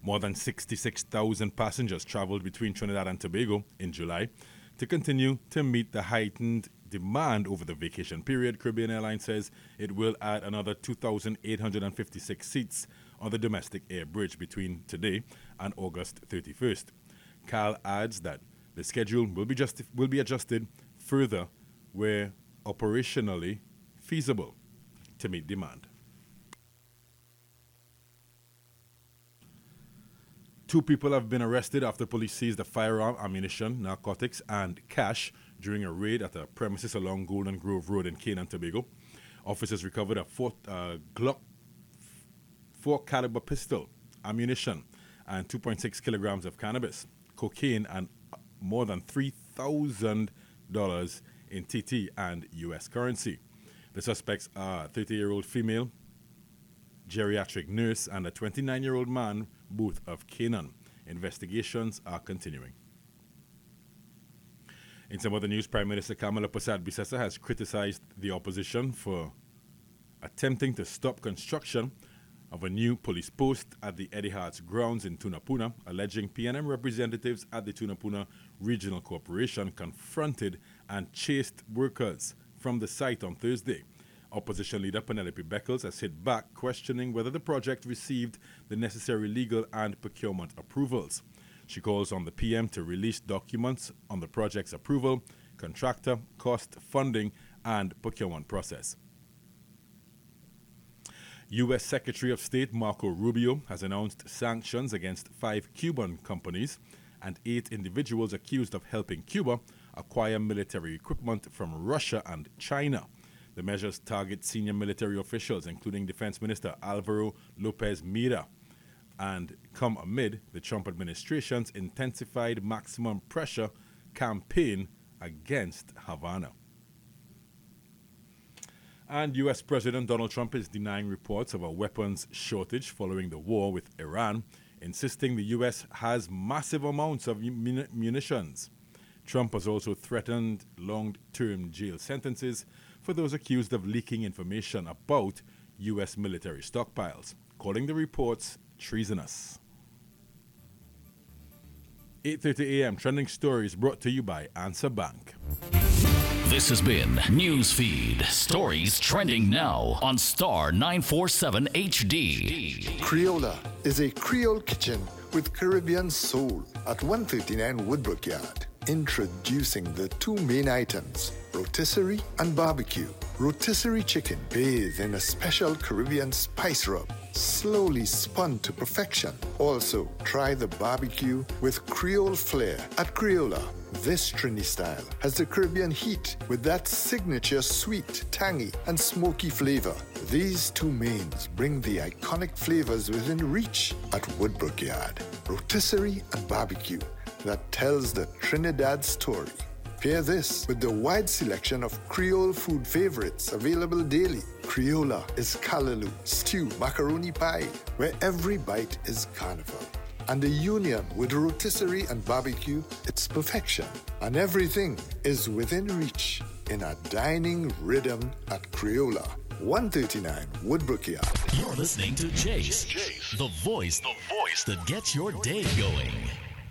More than 66,000 passengers traveled between Trinidad and Tobago in July. To continue to meet the heightened demand over the vacation period, Caribbean Airlines says it will add another 2,856 seats on the domestic air bridge between today and August 31st. CAL adds that the schedule will be adjusted further where operationally feasible to meet demand. 2 people have been arrested after police seized a firearm, ammunition, narcotics, and cash during a raid at a premises along Golden Grove Road in Cane and Tobago. Officers recovered a Glock 4 caliber pistol, ammunition, and 2.6 kilograms of cannabis, cocaine, and more than $3,000 in TT and U.S. currency. The suspects are a 30-year-old female geriatric nurse and a 29-year-old man, both of Canaan. Investigations are continuing. In some other news, Prime Minister Kamala Persad-Bissessar has criticized the opposition for attempting to stop construction of a new police post at the Eddie Hart's grounds in Tunapuna, alleging PNM representatives at the Tunapuna Regional Corporation confronted and chased workers from the site on Thursday. Opposition leader Penelope Beckles has hit back, questioning whether the project received the necessary legal and procurement approvals. She calls on the PM to release documents on the project's approval, contractor, cost, funding, and procurement process. U.S. Secretary of State Marco Rubio has announced sanctions against 5 Cuban companies and 8 individuals accused of helping Cuba acquire military equipment from Russia and China. The measures target senior military officials, including Defense Minister Alvaro Lopez Mira, and come amid the Trump administration's intensified maximum pressure campaign against Havana. And U.S. President Donald Trump is denying reports of a weapons shortage following the war with Iran, insisting the U.S. has massive amounts of munitions. Trump has also threatened long-term jail sentences for those accused of leaking information about U.S. military stockpiles, calling the reports treasonous. 8:30 a.m. Trending Stories brought to you by Answer Bank. This has been Newsfeed. Stories trending now on Star 947 HD. Creola is a Creole kitchen with Caribbean soul at 139 Woodbrook Yard. Introducing the 2 main items, rotisserie and barbecue. Rotisserie chicken bathed in a special Caribbean spice rub, slowly spun to perfection. Also, try the barbecue with Creole flair at Creola. This Trini style has the Caribbean heat with that signature sweet, tangy, and smoky flavor. These 2 mains bring the iconic flavors within reach at Woodbrook Yard. Rotisserie and barbecue that tells the Trinidad story. Pair this with the wide selection of Creole food favorites available daily. Creola is callaloo, stew, macaroni pie, where every bite is carnival. And the union with rotisserie and barbecue, it's perfection. And everything is within reach in a dining rhythm at Creola. 139 Woodbrook Yard. You're listening to Jace, the voice that gets your day going.